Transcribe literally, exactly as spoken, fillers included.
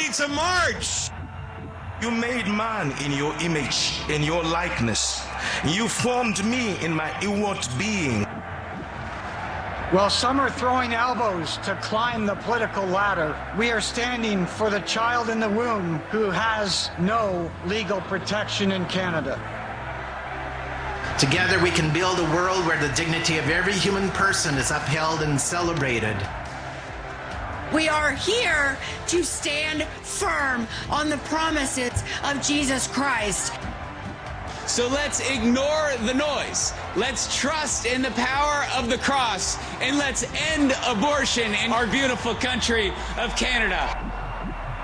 It's a march. You made man in your image, in your likeness. You formed me in my inward being. While some are throwing elbows to climb the political ladder, we are standing for the child in the womb who has no legal protection in Canada. Together we can build a world where the dignity of every human person is upheld and celebrated. We are here to stand firm on the promises of Jesus Christ. So let's ignore the noise. Let's trust in the power of the cross, and let's end abortion in our beautiful country of Canada.